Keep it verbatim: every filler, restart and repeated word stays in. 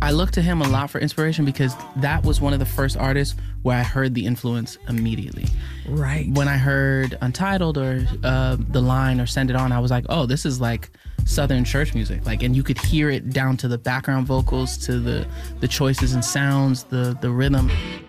I look to him a lot for inspiration because that was one of the first artists where I heard the influence immediately. Right. When I heard Untitled or uh, The Line or Send It On, I was like, oh, this is like Southern church music. Like, and you could hear it down to the background vocals, to the the choices and sounds, the the rhythm.